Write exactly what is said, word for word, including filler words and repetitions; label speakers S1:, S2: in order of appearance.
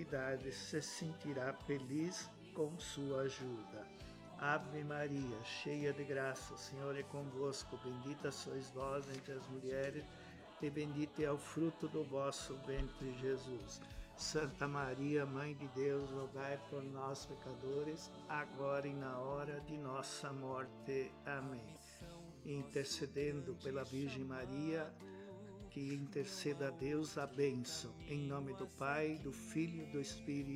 S1: humanidade se sentirá feliz com sua ajuda. Ave Maria, cheia de graça, o Senhor é convosco, bendita sois vós entre as mulheres, e bendito é o fruto do vosso ventre, Jesus. Santa Maria, Mãe de Deus, rogai por nós, pecadores, agora e na hora de nossa morte. Amém. Intercedendo pela Virgem Maria, que interceda a Deus a bênção. Em nome do Pai, do Filho e do Espírito